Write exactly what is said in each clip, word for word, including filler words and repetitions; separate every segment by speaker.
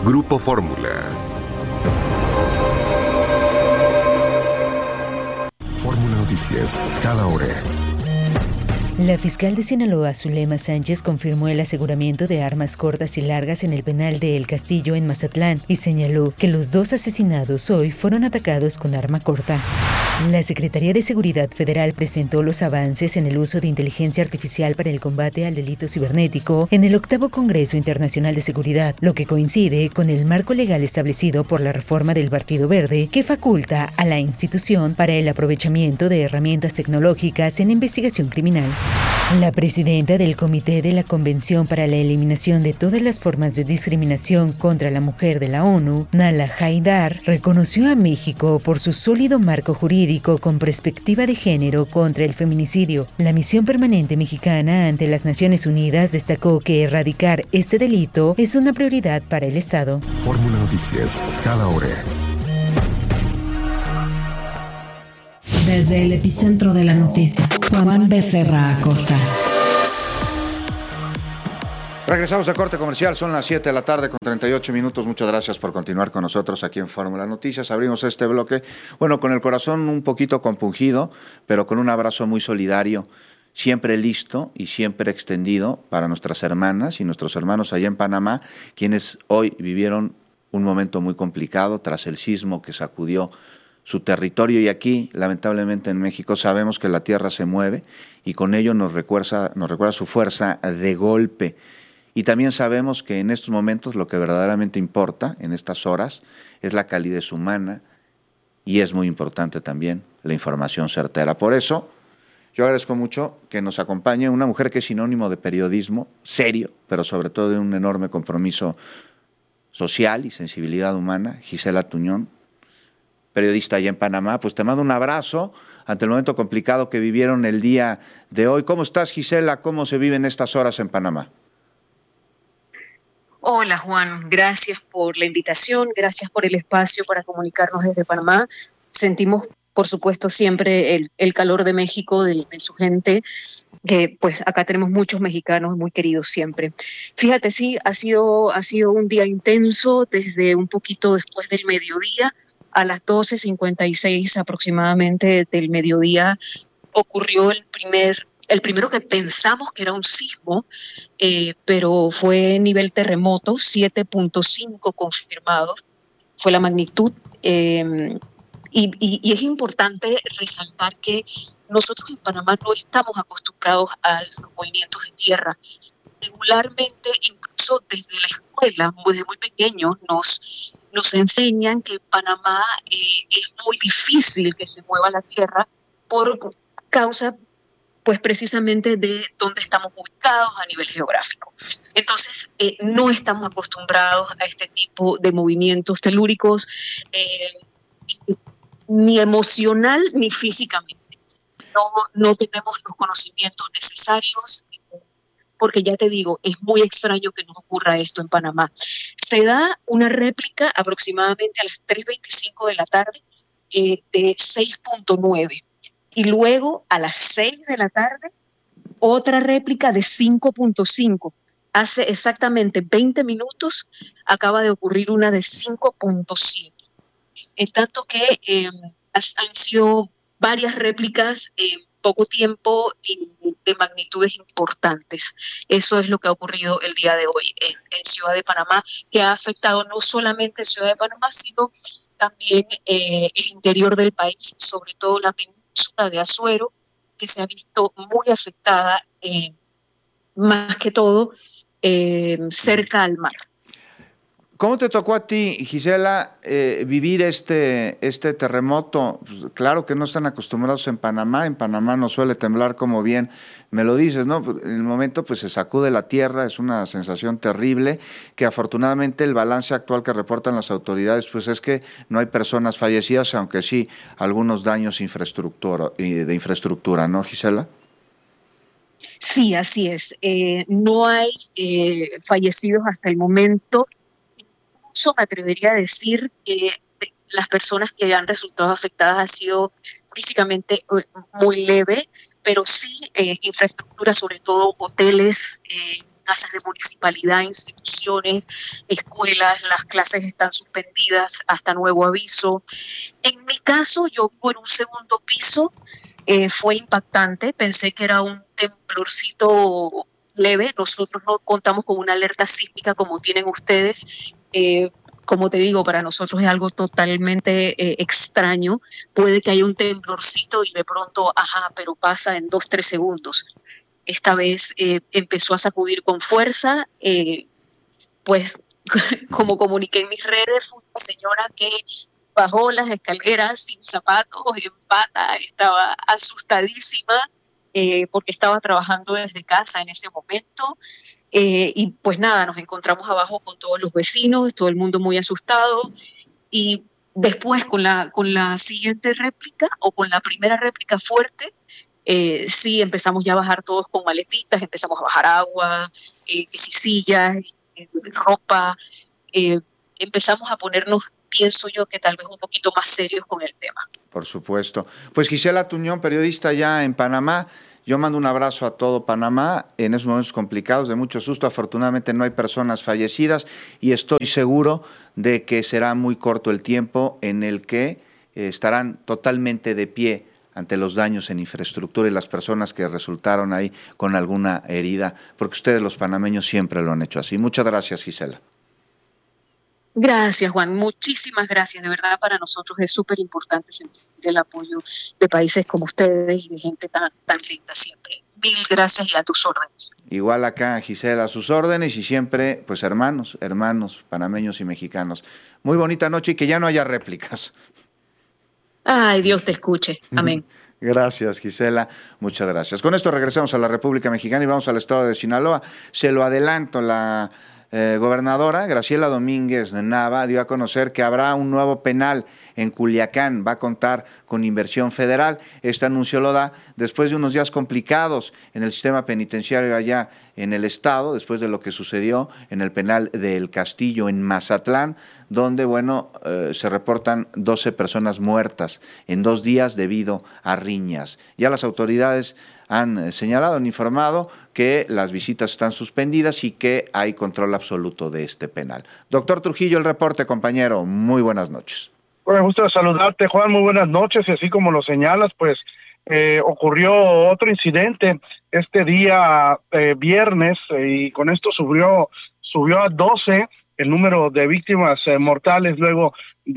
Speaker 1: Grupo Fórmula. Fórmula Noticias, cada hora.
Speaker 2: La fiscal de Sinaloa, Zulema Sánchez, confirmó el aseguramiento de armas cortas y largas en el penal de El Castillo en Mazatlán y señaló que los dos asesinados hoy fueron atacados con arma corta. La Secretaría de Seguridad Federal presentó los avances en el uso de inteligencia artificial para el combate al delito cibernético en el octavo Congreso Internacional de Seguridad, lo que coincide con el marco legal establecido por la reforma del Partido Verde que faculta a la institución para el aprovechamiento de herramientas tecnológicas en investigación criminal. La presidenta del Comité de la Convención para la Eliminación de todas las formas de discriminación contra la mujer de la ONU, Nala Haidar, reconoció a México por su sólido marco jurídico con perspectiva de género contra el feminicidio. La misión permanente mexicana ante las Naciones Unidas destacó que erradicar este delito es una prioridad para el Estado.
Speaker 1: Fórmula Noticias, cada hora.
Speaker 3: Desde el epicentro de la noticia, Juan Becerra Acosta.
Speaker 4: Regresamos a corte comercial, son las siete de la tarde con treinta y ocho minutos. Muchas gracias por continuar con nosotros aquí en Fórmula Noticias. Abrimos este bloque, bueno, con el corazón un poquito compungido, pero con un abrazo muy solidario, siempre listo y siempre extendido para nuestras hermanas y nuestros hermanos allá en Panamá, quienes hoy vivieron un momento muy complicado tras el sismo que sacudió su territorio, y aquí, lamentablemente en México, sabemos que la tierra se mueve y con ello nos recuerda, nos recuerda su fuerza de golpe. Y también sabemos que en estos momentos lo que verdaderamente importa, en estas horas, es la calidez humana y es muy importante también la información certera. Por eso, yo agradezco mucho que nos acompañe una mujer que es sinónimo de periodismo serio, pero sobre todo de un enorme compromiso social y sensibilidad humana, Gisela Tuñón, periodista allá en Panamá. Pues te mando un abrazo ante el momento complicado que vivieron el día de hoy. ¿Cómo estás, Gisela? ¿Cómo se viven estas horas en Panamá?
Speaker 5: Hola, Juan. Gracias por la invitación, gracias por el espacio para comunicarnos desde Panamá. Sentimos, por supuesto, siempre el, el calor de México, de, de su gente, que pues acá tenemos muchos mexicanos muy queridos siempre. Fíjate, sí, ha sido, ha sido un día intenso desde un poquito después del mediodía. A las doce cincuenta y seis aproximadamente del mediodía ocurrió el primer, el primero que pensamos que era un sismo, eh, pero fue nivel terremoto, siete punto cinco confirmados, fue la magnitud. Eh, y, y, y es importante resaltar que nosotros en Panamá no estamos acostumbrados a los movimientos de tierra. Regularmente, incluso desde la escuela, desde muy pequeños, nos... Nos enseñan que en Panamá eh, es muy difícil que se mueva la tierra por causa, pues precisamente de dónde estamos ubicados a nivel geográfico. Entonces, eh, no estamos acostumbrados a este tipo de movimientos telúricos, eh, ni emocional ni físicamente. No, no tenemos los conocimientos necesarios, porque ya te digo, es muy extraño que nos ocurra esto en Panamá. Se da una réplica aproximadamente a las tres veinticinco de la tarde eh, de seis punto nueve y luego a las seis de la tarde otra réplica de cinco punto cinco. Hace exactamente veinte minutos acaba de ocurrir una de cinco punto siete. En tanto que eh, han sido varias réplicas en eh, poco tiempo y de magnitudes importantes. Eso es lo que ha ocurrido el día de hoy en, en Ciudad de Panamá, que ha afectado no solamente Ciudad de Panamá, sino también eh, el interior del país, sobre todo la península de Azuero, que se ha visto muy afectada, eh, más que todo, eh, cerca al mar.
Speaker 4: ¿Cómo te tocó a ti, Gisela, eh, vivir este, este terremoto? Pues claro que no están acostumbrados en Panamá. En Panamá no suele temblar, como bien me lo dices, ¿no? En el momento pues se sacude la tierra, es una sensación terrible, que afortunadamente el balance actual que reportan las autoridades pues es que no hay personas fallecidas, aunque sí algunos daños infraestructura, de infraestructura, ¿no, Gisela?
Speaker 5: Sí, así es. Eh, no hay eh, fallecidos hasta el momento. Me atrevería a decir que las personas que han resultado afectadas ha sido físicamente muy leve, pero sí eh, infraestructura, sobre todo hoteles, eh, casas de municipalidad, instituciones, escuelas, las clases están suspendidas hasta nuevo aviso. En mi caso, yo vivo en un segundo piso, eh, fue impactante, pensé que era un temblorcito leve, nosotros no contamos con una alerta sísmica como tienen ustedes. eh, Como te digo, para nosotros es algo totalmente eh, extraño. Puede que haya un temblorcito y de pronto, ajá, pero pasa en dos, tres segundos. Esta vez eh, empezó a sacudir con fuerza. Eh, pues, como comuniqué en mis redes, fue una señora que bajó las escaleras sin zapatos, en bata, estaba asustadísima eh, porque estaba trabajando desde casa en ese momento. Eh, y pues nada, nos encontramos abajo con todos los vecinos, todo el mundo muy asustado, y después con la, con la siguiente réplica o con la primera réplica fuerte, eh, sí empezamos ya a bajar todos con maletitas, empezamos a bajar agua, eh, que si sillas, eh, ropa, eh, empezamos a ponernos, pienso yo, que tal vez un poquito más serios con el tema.
Speaker 4: Por supuesto. Pues Gisela Tuñón, periodista ya en Panamá. Yo mando un abrazo a todo Panamá en esos momentos complicados, de mucho susto. Afortunadamente no hay personas fallecidas y estoy seguro de que será muy corto el tiempo en el que eh, estarán totalmente de pie ante los daños en infraestructura y las personas que resultaron ahí con alguna herida, porque ustedes los panameños siempre lo han hecho así. Muchas gracias, Gisela.
Speaker 5: Gracias, Juan. Muchísimas gracias. De verdad, para nosotros es súper importante sentir el apoyo de países como ustedes y de gente tan, tan linda siempre. Mil gracias y a tus órdenes.
Speaker 4: Igual acá, Gisela, a sus órdenes y siempre, pues hermanos, hermanos, panameños y mexicanos. Muy bonita noche y que ya no haya réplicas.
Speaker 5: Ay, Dios te escuche. Amén.
Speaker 4: Gracias, Gisela. Muchas gracias. Con esto regresamos a la República Mexicana y vamos al estado de Sinaloa. Se lo adelanto, la Eh, gobernadora Graciela Domínguez Nava dio a conocer que habrá un nuevo penal en Culiacán, va a contar con inversión federal. Este anuncio lo da después de unos días complicados en el sistema penitenciario allá en el estado, después de lo que sucedió en el penal del Castillo en Mazatlán, donde, bueno, eh, se reportan doce personas muertas en dos días debido a riñas. Ya las autoridades han señalado, han informado que las visitas están suspendidas y que hay control absoluto de este penal. Doctor Trujillo, el reporte, compañero. Muy buenas noches.
Speaker 6: Bueno, gusto saludarte, Juan. Muy buenas noches. Y así como lo señalas, pues eh, ocurrió otro incidente este día eh, viernes eh, y con esto subió, subió a doce el número de víctimas eh, mortales luego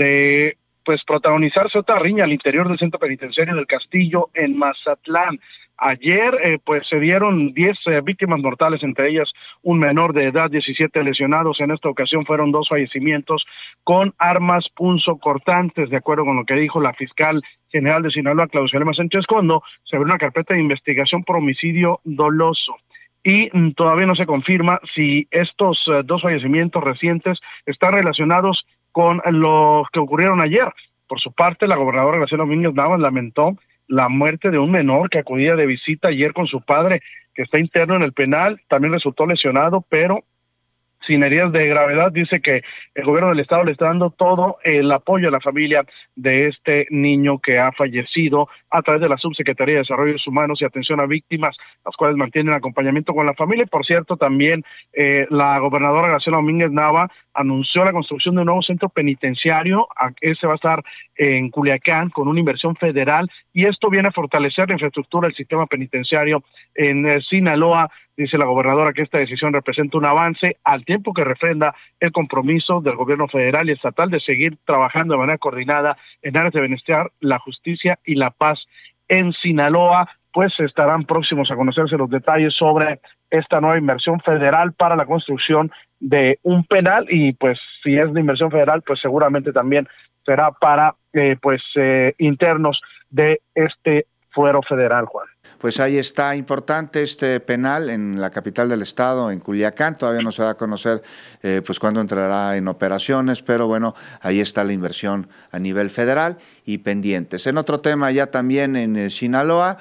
Speaker 6: de pues protagonizarse otra riña al interior del centro penitenciario del Castillo en Mazatlán. Ayer, eh, pues se dieron diez eh, víctimas mortales, entre ellas un menor de edad, diecisiete lesionados. En esta ocasión fueron dos fallecimientos con armas punzocortantes, de acuerdo con lo que dijo la fiscal general de Sinaloa, Claudia Lema Sánchez Condo. Se abrió una carpeta de investigación por homicidio doloso. Y mm, todavía no se confirma si estos eh, dos fallecimientos recientes están relacionados con los que ocurrieron ayer. Por su parte, la gobernadora Graciela Domínguez Nava lamentó la muerte de un menor que acudía de visita ayer con su padre, que está interno en el penal. También resultó lesionado, pero sin heridas de gravedad. Dice que el gobierno del estado le está dando todo el apoyo a la familia de este niño que ha fallecido a través de la Subsecretaría de Desarrollo Humanos y Atención a Víctimas, las cuales mantienen acompañamiento con la familia. Y por cierto, también eh, la gobernadora Graciela Domínguez Nava anunció la construcción de un nuevo centro penitenciario. Ese va a estar en Culiacán con una inversión federal, y esto viene a fortalecer la infraestructura del sistema penitenciario en eh, Sinaloa. Dice la gobernadora que esta decisión representa un avance al tiempo que refrenda el compromiso del gobierno federal y estatal de seguir trabajando de manera coordinada en áreas de bienestar, la justicia y la paz en Sinaloa. Pues estarán próximos a conocerse los detalles sobre esta nueva inversión federal para la construcción de un penal, y pues si es de inversión federal, pues seguramente también será para eh, pues eh, internos de este fuero federal, Juan.
Speaker 4: Pues ahí está, importante este penal en la capital del estado, en Culiacán. Todavía no se da a conocer eh, pues cuándo entrará en operaciones, pero bueno, ahí está la inversión a nivel federal y pendientes. En otro tema, ya también en eh, Sinaloa,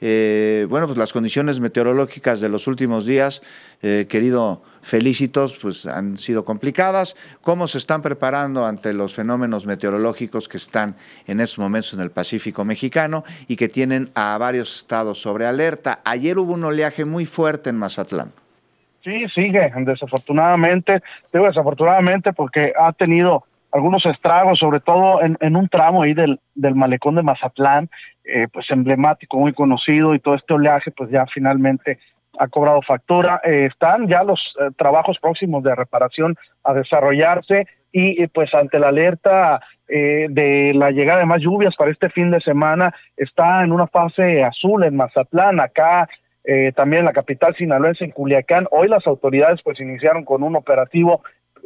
Speaker 4: eh, bueno, pues las condiciones meteorológicas de los últimos días, eh, querido Felicitos, pues han sido complicadas. ¿Cómo se están preparando ante los fenómenos meteorológicos que están en estos momentos en el Pacífico mexicano y que tienen a varios estados sobre alerta? Ayer hubo un oleaje muy fuerte en Mazatlán.
Speaker 6: Sí, sigue, desafortunadamente, digo desafortunadamente porque ha tenido algunos estragos, sobre todo en, en un tramo ahí del, del malecón de Mazatlán, eh, pues emblemático, muy conocido, y todo este oleaje pues ya finalmente ha cobrado factura. Eh, están ya los eh, trabajos próximos de reparación a desarrollarse y eh, pues ante la alerta eh, de la llegada de más lluvias para este fin de semana, está en una fase azul en Mazatlán, acá Eh, también en la capital sinaloense, en Culiacán. Hoy las autoridades pues iniciaron con un operativo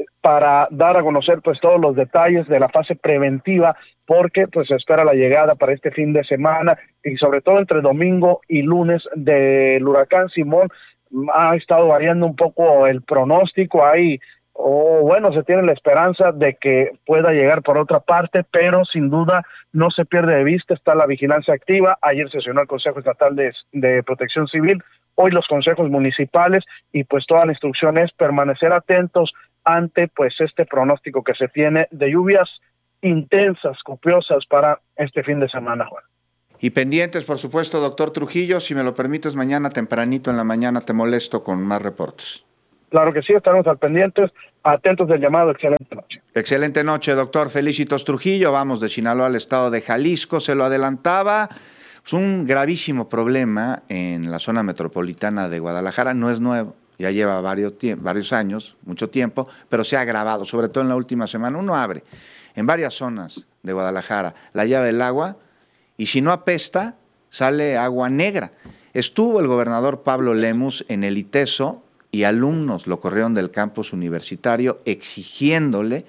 Speaker 6: para dar a conocer pues todos los detalles de la fase preventiva, porque pues se espera la llegada para este fin de semana y sobre todo entre domingo y lunes del huracán Simón. Ha estado variando un poco el pronóstico, hay o oh, bueno, se tiene la esperanza de que pueda llegar por otra parte, pero sin duda no se pierde de vista, está la vigilancia activa. Ayer sesionó el Consejo Estatal de, de Protección Civil, hoy los consejos municipales, y pues toda la instrucción es permanecer atentos ante pues este pronóstico que se tiene de lluvias intensas, copiosas para este fin de semana, Juan.
Speaker 4: Y pendientes, por supuesto, doctor Trujillo, si me lo permites, mañana tempranito en la mañana te molesto con más reportes.
Speaker 6: Claro que sí, estaremos al pendientes, atentos del llamado. Excelente noche.
Speaker 4: Excelente noche, doctor Felicitos Trujillo. Vamos de Sinaloa al estado de Jalisco. Se lo adelantaba, es un gravísimo problema en la zona metropolitana de Guadalajara. No es nuevo, ya lleva varios, varios años, mucho tiempo, pero se ha agravado, sobre todo en la última semana. Uno abre en varias zonas de Guadalajara la llave del agua y si no apesta, sale agua negra. Estuvo el gobernador Pablo Lemus en el ITESO y alumnos lo corrieron del campus universitario exigiéndole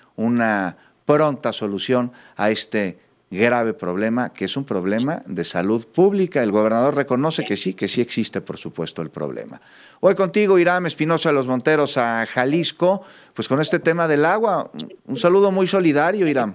Speaker 4: una pronta solución a este grave problema, que es un problema de salud pública. El gobernador reconoce que sí, que sí existe, por supuesto, el problema. Hoy contigo, Hiram Espinosa de los Monteros, a Jalisco, pues con este tema del agua. Un saludo muy solidario, Hiram.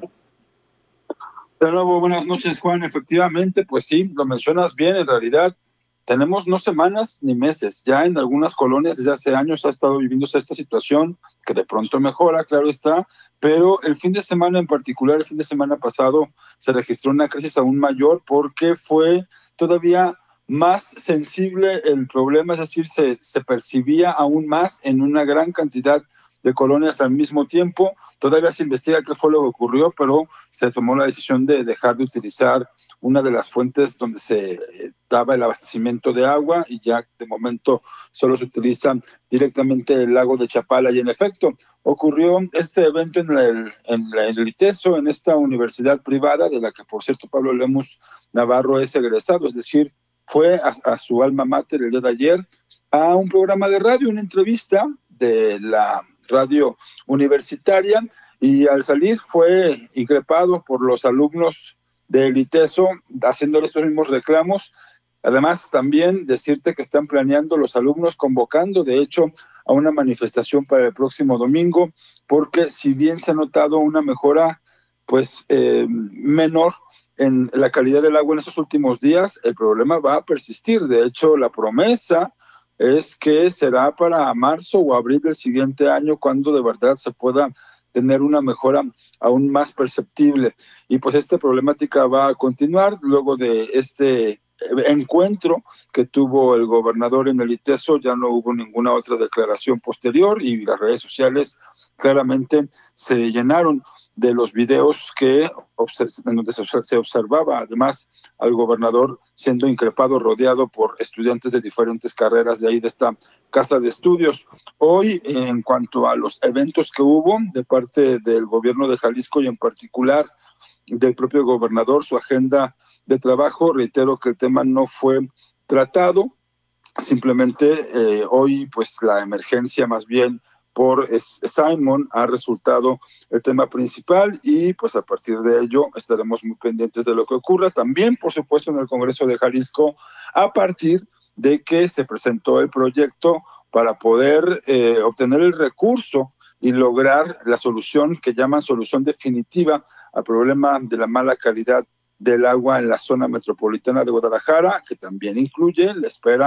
Speaker 7: De nuevo, buenas noches, Juan. Efectivamente, pues sí, lo mencionas bien, en realidad tenemos no semanas ni meses, ya en algunas colonias desde hace años ha estado viviéndose esta situación, que de pronto mejora, claro está, pero el fin de semana en particular, el fin de semana pasado, se registró una crisis aún mayor porque fue todavía más sensible el problema, es decir, se, se percibía aún más en una gran cantidad de colonias al mismo tiempo. Todavía se investiga qué fue lo que ocurrió, pero se tomó la decisión de dejar de utilizar una de las fuentes donde se daba el abastecimiento de agua y ya de momento solo se utiliza directamente el lago de Chapala. Y en efecto, ocurrió este evento en el, en el ITESO, en esta universidad privada, de la que por cierto Pablo Lemus Navarro es egresado, es decir, fue a, a su alma mater el día de ayer a un programa de radio, una entrevista de la radio universitaria, y al salir fue increpado por los alumnos del ITESO haciéndole estos mismos reclamos. Además, también decirte que están planeando los alumnos, convocando de hecho a una manifestación para el próximo domingo, porque si bien se ha notado una mejora pues eh, menor en la calidad del agua en estos últimos días, el problema va a persistir. De hecho, la promesa es que será para marzo o abril del siguiente año cuando de verdad se pueda tener una mejora aún más perceptible. Y pues esta problemática va a continuar luego de este encuentro que tuvo el gobernador en el ITESO. Ya no hubo ninguna otra declaración posterior y las redes sociales claramente se llenaron de los videos que en donde se observaba además al gobernador siendo increpado, rodeado por estudiantes de diferentes carreras de ahí de esta casa de estudios. Hoy, en cuanto a los eventos que hubo de parte del gobierno de Jalisco y en particular del propio gobernador, su agenda de trabajo, reitero que el tema no fue tratado, simplemente eh, hoy pues la emergencia más bien por Simon ha resultado el tema principal y pues a partir de ello estaremos muy pendientes de lo que ocurra. También, por supuesto, en el Congreso de Jalisco, a partir de que se presentó el proyecto para poder eh, obtener el recurso y lograr la solución que llaman solución definitiva al problema de la mala calidad del agua en la zona metropolitana de Guadalajara, que también incluye la espera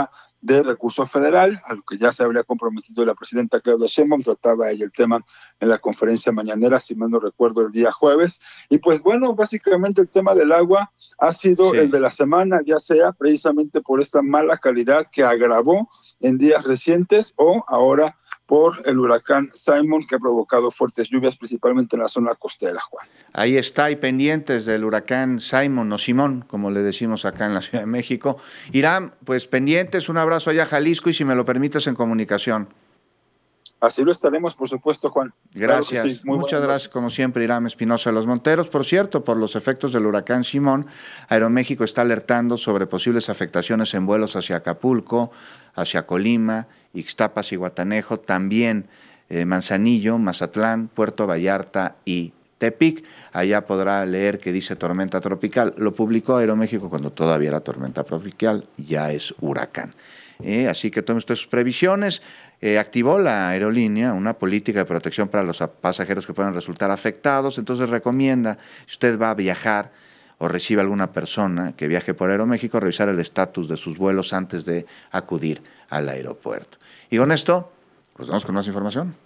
Speaker 7: de recurso federal, a lo que ya se habría comprometido la presidenta Claudia Sheinbaum. Trataba ella el tema en la conferencia mañanera, si mal no recuerdo, el día jueves. Y pues bueno, básicamente el tema del agua ha sido sí. el de la semana, ya sea precisamente por esta mala calidad que agravó en días recientes o ahora por el huracán Simon, que ha provocado fuertes lluvias, principalmente en la zona costera, Juan.
Speaker 4: Ahí está, y pendientes del huracán Simon o Simón, como le decimos acá en la Ciudad de México. Irán, pues pendientes, un abrazo allá a Jalisco y si me lo permites en comunicación.
Speaker 7: Así lo estaremos, por supuesto, Juan.
Speaker 4: Gracias.
Speaker 7: Claro sí.
Speaker 4: Muchas gracias, como siempre, Irán Espinosa de los Monteros. Por cierto, por los efectos del huracán Simón, Aeroméxico está alertando sobre posibles afectaciones en vuelos hacia Acapulco, hacia Colima, Ixtapas y Guatanejo, también eh, Manzanillo, Mazatlán, Puerto Vallarta y Tepic. Allá podrá leer que dice tormenta tropical. Lo publicó Aeroméxico cuando todavía era tormenta tropical, ya es huracán. Eh, así que tome usted sus previsiones. Eh, activó la aerolínea una política de protección para los pasajeros que puedan resultar afectados, entonces recomienda, si usted va a viajar o recibe alguna persona que viaje por Aeroméxico, revisar el estatus de sus vuelos antes de acudir al aeropuerto. Y con esto, pues vamos con más información.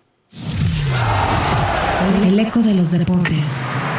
Speaker 3: El eco de los deportes.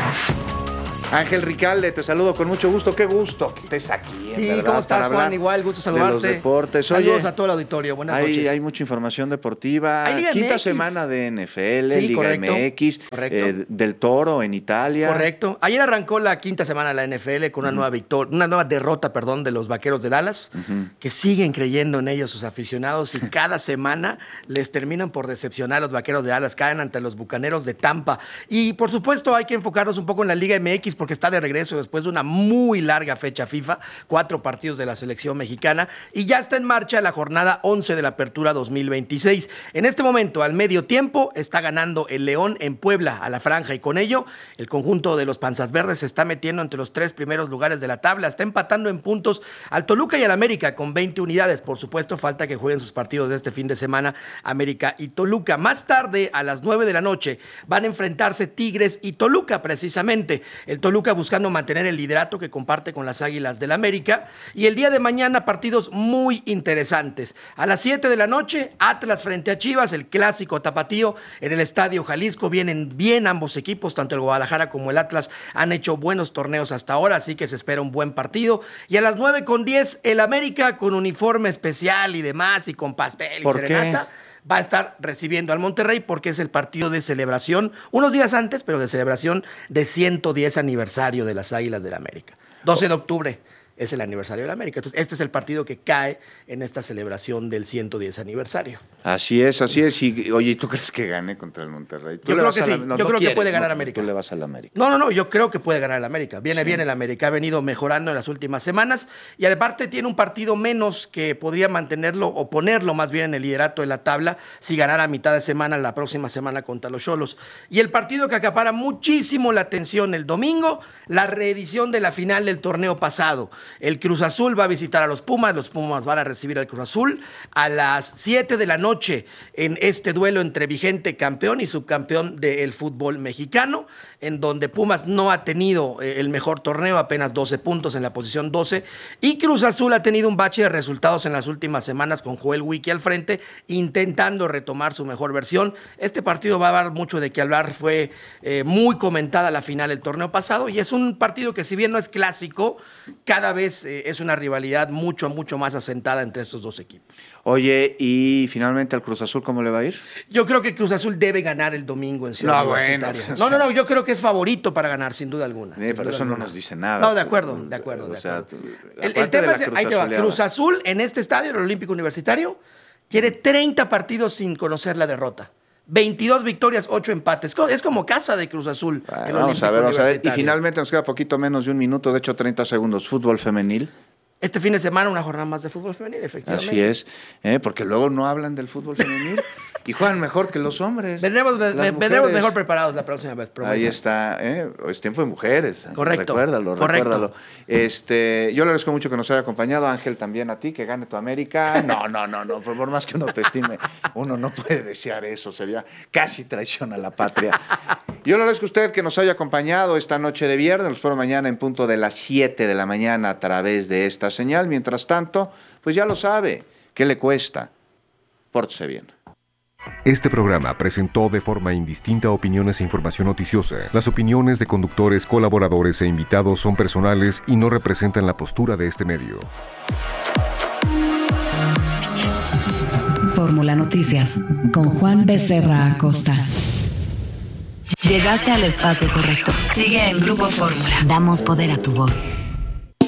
Speaker 4: Ángel Ricalde, te saludo con mucho gusto. Qué gusto que estés aquí.
Speaker 8: Sí,
Speaker 4: verdad,
Speaker 8: ¿cómo estás, Juan? Igual, gusto saludarte.
Speaker 4: De los deportes.
Speaker 8: Saludos
Speaker 4: Oye,
Speaker 8: a todo el auditorio. Buenas
Speaker 4: hay,
Speaker 8: noches.
Speaker 4: Hay mucha información deportiva.
Speaker 8: Hay Liga
Speaker 4: Quinta
Speaker 8: M X.
Speaker 4: Semana de N F L,
Speaker 8: Sí,
Speaker 4: Liga
Speaker 8: correcto,
Speaker 4: M X,
Speaker 8: correcto.
Speaker 4: Eh, del Toro en Italia.
Speaker 8: Correcto. Ayer arrancó la quinta semana de la N F L con una uh-huh. nueva victoria, una nueva derrota, perdón, de los Vaqueros de Dallas, uh-huh. que siguen creyendo en ellos sus aficionados y cada semana les terminan por decepcionar. Los Vaqueros de Dallas caen ante los Bucaneros de Tampa. Y por supuesto hay que enfocarnos un poco en la Liga M X porque está de regreso después de una muy muy larga fecha FIFA, cuatro partidos de la selección mexicana y ya está en marcha la jornada once de la Apertura dos mil veintiséis. En este momento, al medio tiempo, está ganando el León en Puebla a la franja y con ello el conjunto de los Panzas Verdes se está metiendo entre los tres primeros lugares de la tabla, está empatando en puntos al Toluca y al América con veinte unidades. Por supuesto, falta que jueguen sus partidos de este fin de semana América y Toluca. Más tarde, a las nueve de la noche, van a enfrentarse Tigres y Toluca precisamente. El Toluca buscando mantener el liderato que comparte con las Águilas del América. Y el día de mañana partidos muy interesantes. A las siete de la noche, Atlas frente a Chivas, el clásico tapatío en el Estadio Jalisco. Vienen bien ambos equipos, tanto el Guadalajara como el Atlas han hecho buenos torneos hasta ahora, así que se espera un buen partido. Y a las nueve con diez, el América con uniforme especial y demás, y con pastel y
Speaker 4: ¿Por
Speaker 8: serenata. Qué? Va a estar recibiendo al Monterrey porque es el partido de celebración, unos días antes, pero de celebración de ciento diez aniversario de las Águilas del América. doce de octubre es el aniversario de la América. Entonces, este es el partido que cae en esta celebración del ciento diez aniversario.
Speaker 4: Así es, así es. Y, oye, ¿tú crees que gane contra el Monterrey? ¿Tú
Speaker 8: yo
Speaker 4: le
Speaker 8: creo
Speaker 4: vas
Speaker 8: que
Speaker 4: a
Speaker 8: sí.
Speaker 4: la, no,
Speaker 8: yo
Speaker 4: no
Speaker 8: creo
Speaker 4: quiere,
Speaker 8: que puede ganar
Speaker 4: no,
Speaker 8: América.
Speaker 4: Tú le vas al América.
Speaker 8: No, no, no. Yo creo que puede ganar el América. Viene sí. bien el América. Ha venido mejorando en las últimas semanas. Y aparte tiene un partido menos que podría mantenerlo o ponerlo más bien en el liderato de la tabla si ganara a mitad de semana la próxima semana contra los Xolos. Y el partido que acapara muchísimo la atención el domingo, la reedición de la final del torneo pasado. El Cruz Azul va a visitar a los Pumas, los Pumas van a recibir al Cruz Azul a las siete de la noche en este duelo entre vigente campeón y subcampeón del fútbol mexicano, en donde Pumas no ha tenido eh, el mejor torneo, apenas doce puntos en la posición doce, y Cruz Azul ha tenido un bache de resultados en las últimas semanas con Joel Wiki al frente, intentando retomar su mejor versión. Este partido va a dar mucho de qué hablar, fue eh, muy comentada la final del torneo pasado, y es un partido que si bien no es clásico, cada vez eh, es una rivalidad mucho, mucho más asentada entre estos dos equipos.
Speaker 4: Oye, y finalmente al Cruz Azul, ¿cómo le va a ir?
Speaker 8: Yo creo que Cruz Azul debe ganar el domingo en Ciudad
Speaker 4: no,
Speaker 8: Universitaria.
Speaker 4: Bueno,
Speaker 8: no, no, no, yo creo que es favorito para ganar, sin duda alguna.
Speaker 4: Sí, pero eso alguna. no nos dice nada.
Speaker 8: No, de acuerdo, de acuerdo. De
Speaker 4: o sea,
Speaker 8: acuerdo. El, el tema es, ahí te va, Cruz Azul en este estadio, el Olímpico Universitario, tiene treinta partidos sin conocer la derrota. veintidós victorias, ocho empates. Es como casa de Cruz Azul.
Speaker 4: Bueno, vamos a ver, vamos a ver. Y finalmente nos queda poquito menos de un minuto, de hecho treinta segundos. Fútbol femenil.
Speaker 8: Este fin de semana una jornada más de fútbol femenil, efectivamente.
Speaker 4: Así es, ¿eh? Porque luego no hablan del fútbol femenil y juegan mejor que los hombres.
Speaker 8: Vendremos, vendremos mejor preparados la próxima vez. Promesa.
Speaker 4: Ahí está, ¿eh? Es tiempo de mujeres.
Speaker 8: Correcto.
Speaker 4: Recuérdalo,
Speaker 8: correcto.
Speaker 4: recuérdalo. Este, yo le agradezco mucho que nos haya acompañado, Ángel, también a ti, que gane tu América. No, no, no, no, por, por más que uno te estime, uno no puede desear eso, sería casi traición a la patria. Yo le agradezco a usted que nos haya acompañado esta noche de viernes, nos espero mañana en punto de las siete de la mañana a través de esta señal. Mientras tanto, pues ya lo sabe, ¿Qué le cuesta? Pórtese bien.
Speaker 1: Este programa presentó de forma indistinta opiniones e información noticiosa. Las opiniones de conductores, colaboradores e invitados son personales y no representan la postura de este medio.
Speaker 3: Fórmula Noticias con Juan Becerra Acosta.
Speaker 9: Llegaste al espacio correcto. Sigue en Grupo Fórmula. Damos poder a tu voz.